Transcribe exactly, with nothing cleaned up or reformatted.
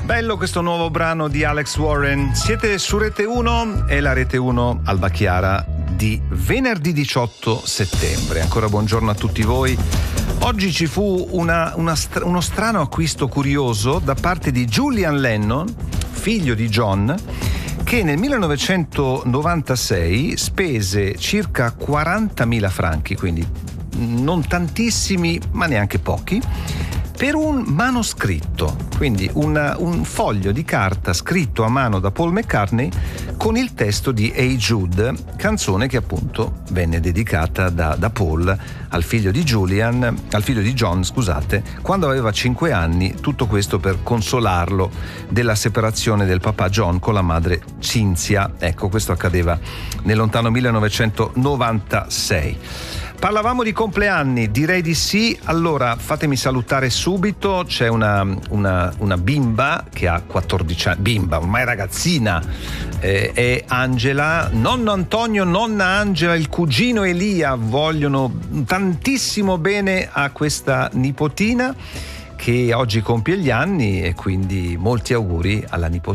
Bello questo nuovo brano di Alex Warren. Siete su Rete uno e la Rete uno Alba Chiara di venerdì diciotto settembre. Ancora buongiorno a tutti voi. Oggi ci fu una, una, uno strano acquisto curioso da parte di Julian Lennon, figlio di John, che nel millenovecentonovantasei spese circa quarantamila franchi, quindi non tantissimi ma neanche pochi, per un manoscritto, quindi una, un foglio di carta scritto a mano da Paul McCartney con il testo di Hey Jude, canzone che appunto venne dedicata da, da Paul al figlio di Julian, al figlio di John, scusate, quando aveva cinque anni, tutto questo per consolarlo della separazione del papà John con la madre Cynthia. Ecco, questo accadeva nel lontano millenovecentonovantasei. Parlavamo di compleanni, direi di sì. Allora fatemi salutare subito, c'è una, una, una bimba che ha quattordici anni, bimba, ormai ragazzina, eh, è Angela, nonno Antonio, nonna Angela, il cugino Elia vogliono tantissimo bene a questa nipotina che oggi compie gli anni, e quindi molti auguri alla nipotina.